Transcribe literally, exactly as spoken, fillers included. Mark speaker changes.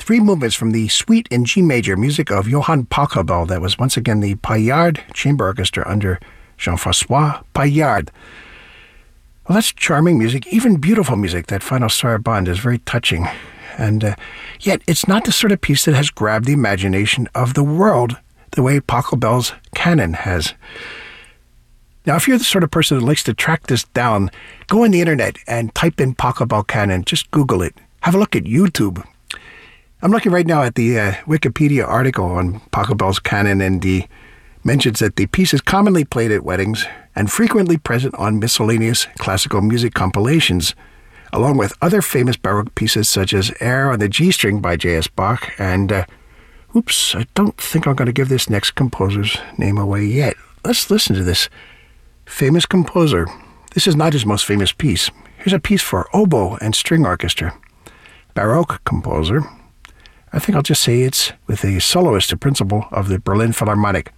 Speaker 1: three movements from the Suite in G major music of Johann Pachelbel. That was once again the Paillard Chamber Orchestra under Jean-François Paillard. Well, that's charming music, even beautiful music. That final sarabande is very touching. And uh, yet, it's not the sort of piece that has grabbed the imagination of the world the way Pachelbel's canon has. Now, if you're the sort of person that likes to track this down, go on the internet and type in Pachelbel canon. Just Google it. Have a look at YouTube. I'm looking right now at the uh, Wikipedia article on Pachelbel's canon, and the mentions that the piece is commonly played at weddings and frequently present on miscellaneous classical music compilations, along with other famous Baroque pieces such as Air on the G string by J S Bach and, uh, oops, I don't think I'm going to give this next composer's name away yet. Let's listen to this famous composer. This is not his most famous piece. Here's a piece for oboe and string orchestra. Baroque composer. I think I'll just say it's with a soloist, a principal of the Berlin Philharmonic.